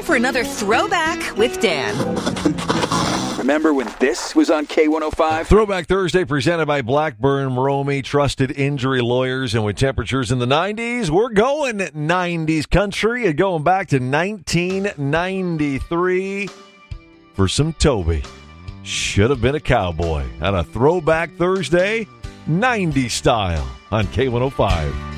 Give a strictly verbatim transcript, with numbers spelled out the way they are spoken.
for another Throwback with Dan. Remember when this was on K one oh five? Throwback Thursday presented by Blackburn Maromi, trusted injury lawyers. And with temperatures in the nineties, we're going nineties country and going back to nineteen ninety-three for some Toby. Should have been a cowboy on a Throwback Thursday, nineties style on K one oh five.